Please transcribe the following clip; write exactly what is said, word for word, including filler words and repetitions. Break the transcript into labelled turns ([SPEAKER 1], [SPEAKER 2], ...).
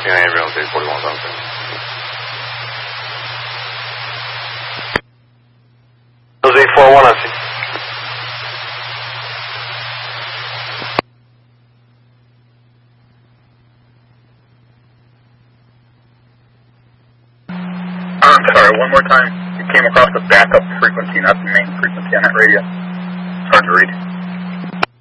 [SPEAKER 1] United Real Estate forty-one thousand. Jose four one, I see.
[SPEAKER 2] I'm sorry, one more time. You came across the backup frequency, not the main frequency on that radio. It's hard to read.